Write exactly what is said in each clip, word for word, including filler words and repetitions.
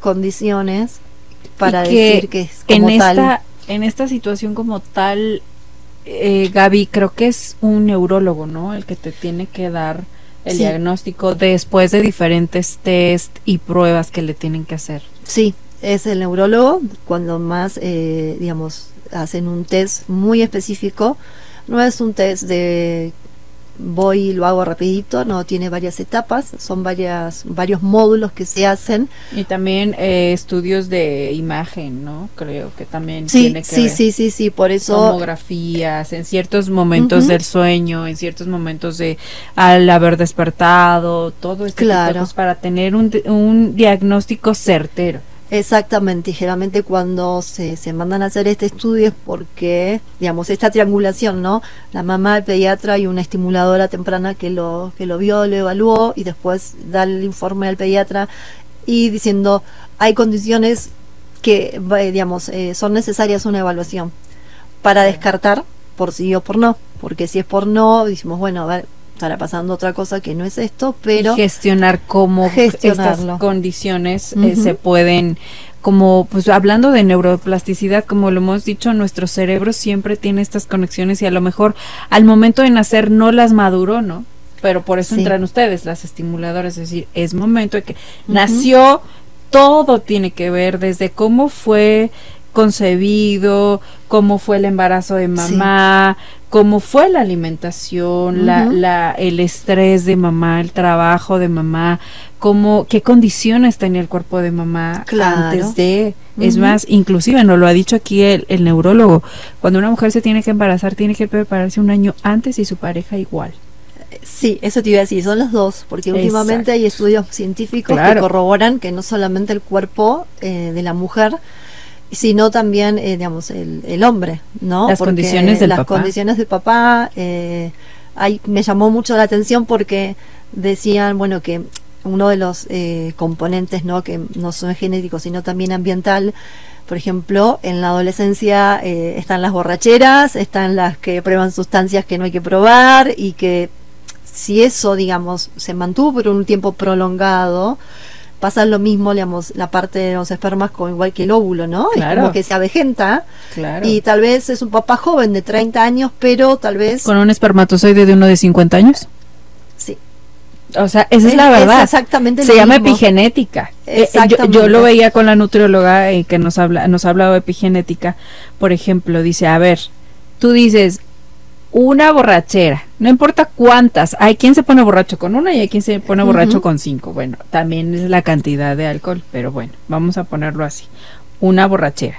condiciones para y que decir que es como en tal. esta, en esta situación como tal, eh, Gaby, creo que es un neurólogo, ¿no? El que te tiene que dar el Sí. diagnóstico después de diferentes test y pruebas que le tienen que hacer. Sí, es el neurólogo cuando más, eh, digamos, hacen un test muy específico. No es un test de voy y lo hago rapidito, no, tiene varias etapas, son varias varios módulos que se hacen. Y también eh, estudios de imagen, ¿no? Creo que también Sí, tiene que sí, ver. sí, sí, sí, por eso. Tomografías, en ciertos momentos Uh-huh. del sueño, en ciertos momentos de al haber despertado, todo este Claro. tipo de cosas para tener un, un diagnóstico certero. Exactamente, y generalmente cuando se, se mandan a hacer este estudio es porque, digamos, esta triangulación, ¿no? La mamá, el pediatra y una estimuladora temprana que lo, que lo vio, lo evaluó y después da el informe al pediatra y diciendo, hay condiciones que, eh, digamos, eh, son necesarias una evaluación para descartar por sí o por no, porque si es por no, decimos, bueno, a ver, estará pasando otra cosa que no es esto, pero y gestionar cómo gestionarlo. Estas condiciones Uh-huh. eh, se pueden, como pues hablando de neuroplasticidad, como lo hemos dicho, nuestro cerebro siempre tiene estas conexiones y a lo mejor al momento de nacer no las maduró, ¿no? Pero por eso Sí. entran ustedes, las estimuladoras, es decir, es momento de que Uh-huh. nació, todo tiene que ver desde cómo fue concebido, cómo fue el embarazo de mamá, sí. cómo fue la alimentación, uh-huh. la, la, el estrés de mamá, el trabajo de mamá, cómo, qué condiciones tenía el cuerpo de mamá claro. antes de, uh-huh. es más, inclusive nos lo ha dicho aquí el, el neurólogo, cuando una mujer se tiene que embarazar, tiene que prepararse un año antes y su pareja igual. Sí, eso te iba a decir, son los dos, porque Exacto. últimamente hay estudios científicos claro. que corroboran que no solamente el cuerpo eh, de la mujer, sino también, eh, digamos, el, el hombre, ¿no? Las porque condiciones del las papá. condiciones del papá, eh, hay, me llamó mucho la atención porque decían, bueno, que uno de los eh, componentes, ¿no? Que no son genéticos, sino también ambiental. Por ejemplo, en la adolescencia eh, están las borracheras, están las que prueban sustancias que no hay que probar y que si eso, digamos, se mantuvo por un tiempo prolongado, pasa lo mismo, digamos, la parte de los espermas como igual que el óvulo, ¿no? Claro. Es como que se avejenta claro. y tal vez es un papá joven de treinta años, pero tal vez... ¿Con un espermatozoide de uno de cincuenta años? Sí. O sea, esa es, es la verdad. Es exactamente Se lo llama mismo. epigenética. Exactamente. Eh, yo, yo lo veía con la nutrióloga eh, que nos habla, nos ha hablado de epigenética. Por ejemplo, dice, a ver, tú dices, una borrachera, no importa cuántas, hay quien se pone borracho con una y hay quien se pone borracho uh-huh. con cinco. Bueno, también es la cantidad de alcohol, pero bueno, vamos a ponerlo así. Una borrachera.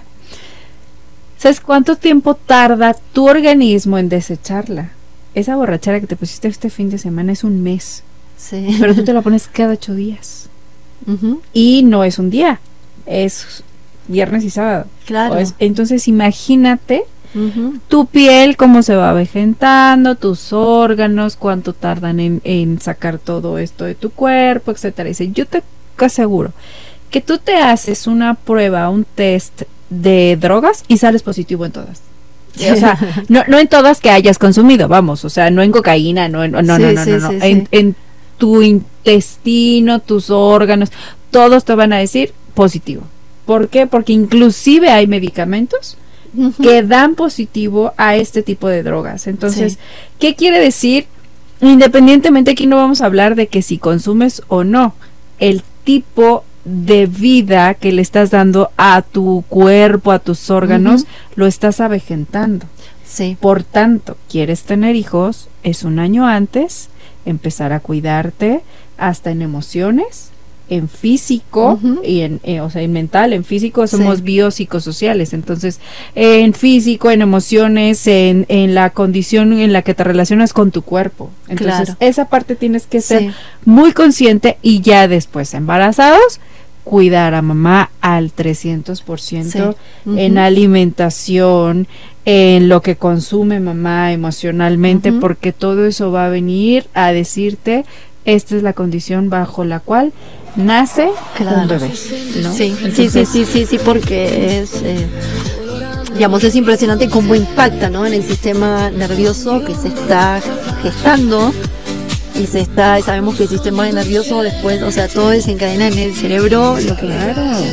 ¿Sabes cuánto tiempo tarda tu organismo en desecharla? Esa borrachera que te pusiste este fin de semana es un mes. Sí. Pero tú te la pones cada ocho días. Uh-huh. Y no es un día, es viernes y sábado. Claro. Es, entonces imagínate uh-huh. tu piel, cómo se va avejentando, tus órganos, cuánto tardan en, en sacar todo esto de tu cuerpo, etcétera. Dice, yo te aseguro que tú te haces una prueba, un test de drogas y sales positivo en todas. O sea, no, no en todas que hayas consumido, vamos, o sea, no en cocaína, no en, no, no, sí, no, no, sí, no, no. Sí, en, sí. en tu intestino, tus órganos, todos te van a decir positivo. ¿Por qué? Porque inclusive hay medicamentos uh-huh. que dan positivo a este tipo de drogas. Entonces, sí. ¿qué quiere decir? Independientemente, aquí no vamos a hablar de que si consumes o no, el tipo de vida que le estás dando a tu cuerpo, a tus órganos, uh-huh. lo estás avejentando. Sí. Por tanto, ¿quieres tener hijos? Es un año antes, empezar a cuidarte hasta en emociones, en físico uh-huh. y en, eh, o sea, en mental, en físico somos sí. biopsicosociales, entonces eh, en físico, en emociones, en, en la condición en la que te relacionas con tu cuerpo. Entonces, claro. esa parte tienes que ser sí. muy consciente y ya después, embarazados, cuidar a mamá al trescientos por ciento sí. uh-huh. en alimentación, en lo que consume mamá emocionalmente, uh-huh. porque todo eso va a venir a decirte, esta es la condición bajo la cual nace claro. un bebé, ¿no? Sí, Entonces, sí, sí, sí, sí, sí, porque es, eh, digamos, es impresionante cómo impacta, ¿no? En el sistema nervioso que se está gestando y se está, sabemos que el sistema nervioso después, o sea, todo desencadena en el cerebro, lo que claro.